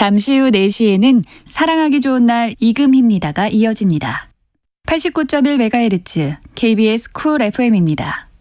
잠시 후 4시에는 사랑하기 좋은 날 이금희입니다가 이어집니다. 89.1MHz KBS 쿨 FM입니다.